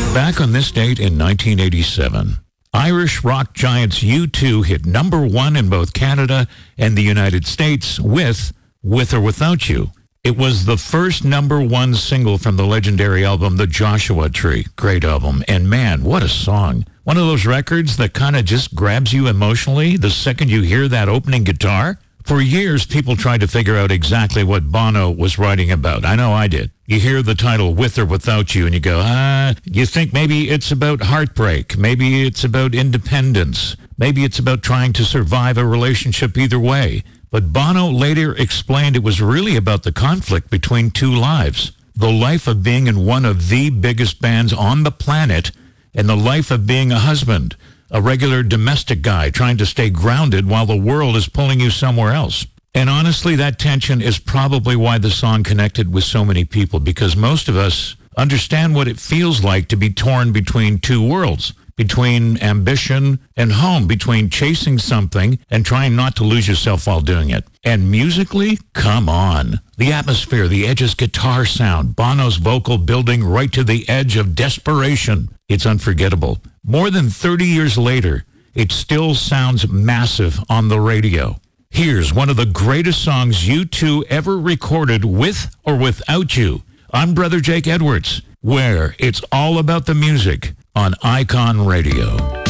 Back on this date in 1987, Irish rock giants U2 hit number one in both Canada and the United States with or Without You. It was the first number one single from the legendary album The Joshua Tree. Great album. And man, what a song. One of those records that kind of just grabs you emotionally the second you hear that opening guitar. For years, people tried to figure out exactly what Bono was writing about. I know I did. You hear the title With or Without You and you go, you think maybe it's about heartbreak. Maybe it's about independence. Maybe it's about trying to survive a relationship either way. But Bono later explained it was really about the conflict between two lives. The life of being in one of the biggest bands on the planet and the life of being a husband, a regular domestic guy trying to stay grounded while the world is pulling you somewhere else. And honestly, that tension is probably why the song connected with so many people, because most of us understand what it feels like to be torn between two worlds, between ambition and home, between chasing something and trying not to lose yourself while doing it. And musically, come on. The atmosphere, the Edge's guitar sound, Bono's vocal building right to the edge of desperation. It's unforgettable. More than 30 years later, it still sounds massive on the radio. Here's one of the greatest songs U2 ever recorded with or without you. I'm Brother Jake Edwards, where it's all about the music on Icon Radio.